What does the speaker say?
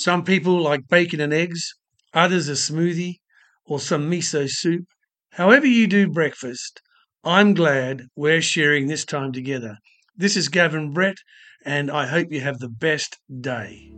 Some people like bacon and eggs, others a smoothie or some miso soup. However, you do breakfast, I'm glad we're sharing this time together. This is Gavin Brett, and I hope you have the best day.